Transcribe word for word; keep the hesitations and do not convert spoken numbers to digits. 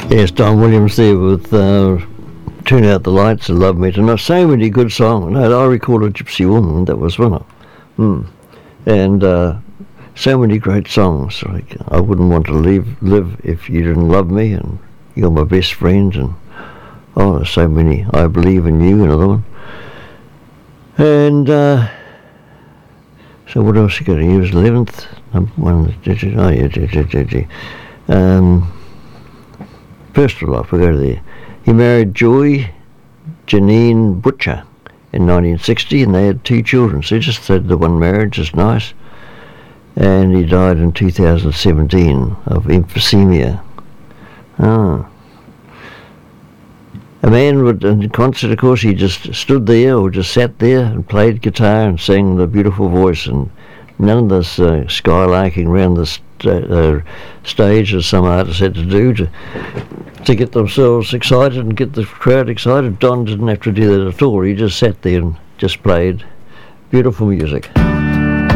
Yes, Don Williams there with uh, Turn Out the Lights and Love Me Tonight. So many good songs. No, I recorded Gypsy Woman, that was one of them. Mm. And uh, so many great songs. Like I Wouldn't Want to Leave, Live If You Didn't Love Me, and You're My Best Friend, and oh, there's so many. I Believe in You, another one. And uh, so what else you got? He was eleventh. Number one. Oh, yeah, um, First of all, I forgot there. He married Joy Janine Butcher in nineteen sixty, and they had two children. So he just said the one marriage is nice. And he died in two thousand seventeen of emphysema. Ah. A man would, in concert, of course, he just stood there or just sat there and played guitar and sang with a beautiful voice, and none of this uh, skylarking around the st- uh, stage as some artists had to do to to get themselves excited and get the crowd excited. Don didn't have to do that at all. He just sat there and just played beautiful music.